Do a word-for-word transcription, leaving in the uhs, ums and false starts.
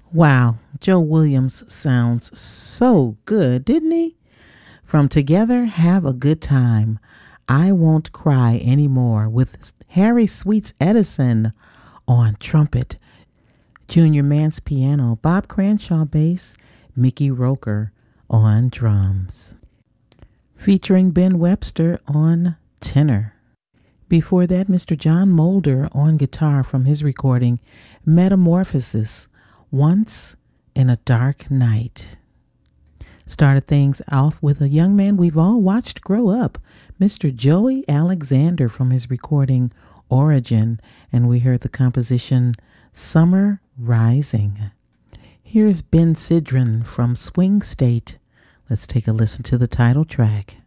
Wow, Joe Williams sounds so good, didn't he? From Together, Have a Good Time, I Won't Cry Anymore with Harry Sweets Edison on trumpet, Junior Mance piano, Bob Cranshaw bass, Mickey Roker on drums. Featuring Ben Webster on tenor. Before that, Mister John Mulder on guitar from his recording Metamorphosis, Once in a Dark Night. Started things off with a young man we've all watched grow up, Mister Joey Alexander from his recording Origin, and we heard the composition Summer Rising. Here's Ben Sidran from Swing State. Let's take a listen to the title track.